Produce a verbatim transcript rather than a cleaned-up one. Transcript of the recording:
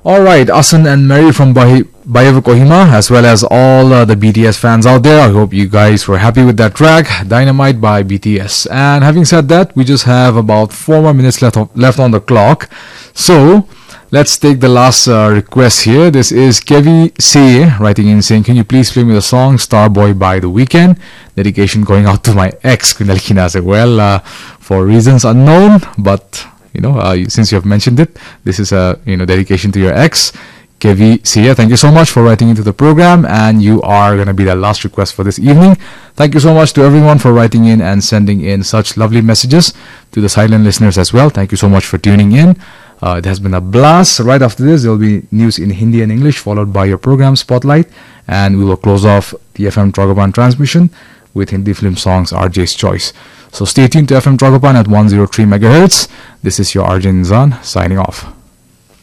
Alright, Asan and Mary from Bahi- Bayevo Kohima, as well as all uh, the B T S fans out there. I hope you guys were happy with that track, Dynamite by B T S. And having said that, we just have about four more minutes left, of, left on the clock. So, let's take the last uh, request here. This is Kevi C writing in saying, can you please play me the song Starboy by The Weeknd? Dedication going out to my ex, Kunal Khinase. Well, uh, for reasons unknown, but you know, uh, since you have mentioned it, this is a you know dedication to your ex, Kevi Sia. Thank you so much for writing into the program, and you are going to be the last request for this evening. Thank you so much to everyone for writing in and sending in such lovely messages, to the silent listeners as well. Thank you so much for tuning in. Uh, it has been a blast. Right after this, there will be news in Hindi and English, followed by your program Spotlight, and we will close off the F M Tragapan transmission with Hindi film songs, R J's Choice. So stay tuned to F M Tragapan at one oh three megahertz. This is your R J Nizan signing off.